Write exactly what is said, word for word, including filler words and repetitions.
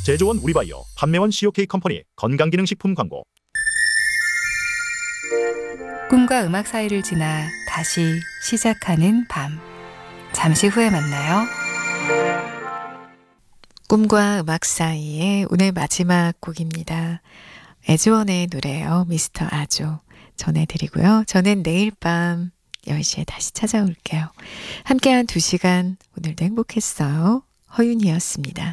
제조원 우리바이오, 판매원 씨오케이 컴퍼니 건강기능식품 광고. 꿈과 음악 사이를 지나 다시 시작하는 밤. 잠시 후에 만나요. 꿈과 음악 사이의 오늘 마지막 곡입니다. 에즈원의 노래예요. 미스터 아조 전해드리고요. 저는 내일 밤 열 시에 다시 찾아올게요. 함께한 두 시간 오늘도 행복했어요. 허윤이었습니다.